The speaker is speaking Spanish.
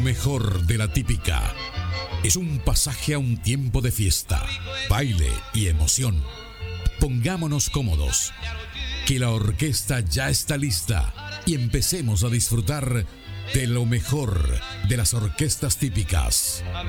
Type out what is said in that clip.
mejor de la típica. Es un pasaje a un tiempo de fiesta, baile y emoción. Pongámonos cómodos, que la orquesta ya está lista y empecemos a disfrutar de lo mejor de las orquestas típicas.